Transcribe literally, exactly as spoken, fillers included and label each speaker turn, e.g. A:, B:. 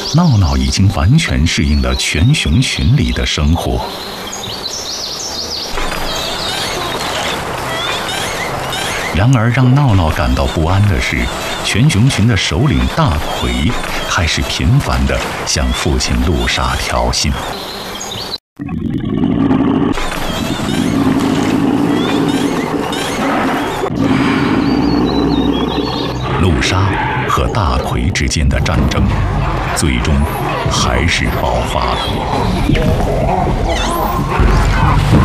A: 闹闹已经完全适应了全熊群里的生活。然而，让闹闹感到不安的是，全熊群的首领大奎开始频繁地向父亲陆沙挑衅。陆沙和大奎之间的战争，最终还是爆发了。